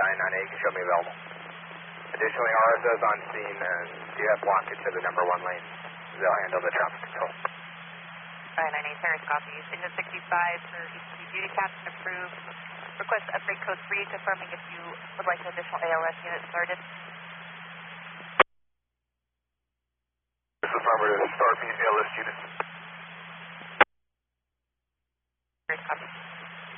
998, can show me available. Additionally, RSO's on scene, and do have blockage to the number 1 lane. They'll handle the traffic control. 998, Paris copies. Engine 65 for ECC duty captain approved. Request upgrade code 3, confirming if you would like an additional ALS unit started. This is affirmative. Start me ALS unit. Paris copies.